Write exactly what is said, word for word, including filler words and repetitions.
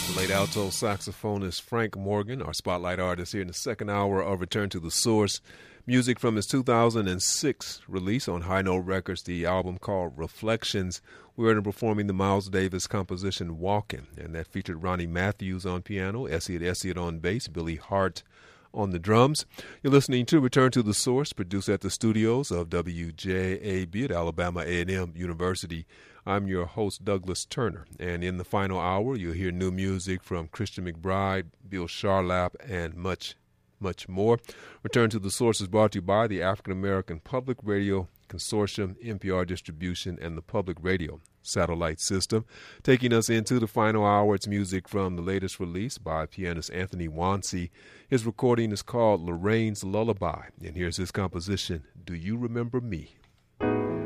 The late alto saxophonist Frank Morgan, our spotlight artist here in the second hour of Return to the Source. Music from his two thousand six release on High Note Records, the album called Reflections. We heard him performing the Miles Davis composition Walkin', and that featured Ronnie Matthews on piano, Essie Essie on bass, Billy Hart on the drums. You're listening to Return to the Source, produced at the studios of W J A B at Alabama A and M University. I'm your host, Douglas Turner, and in the final hour, you'll hear new music from Christian McBride, Bill Charlap, and much, much more. Return to the Source is brought to you by the African American Public Radio Consortium, N P R Distribution, and the Public Radio Satellite System. Taking us into the final hour, it's music from the latest release by pianist Anthony Wonsey. His recording is called Lorraine's Lullaby, and here's his composition, Do You Remember Me?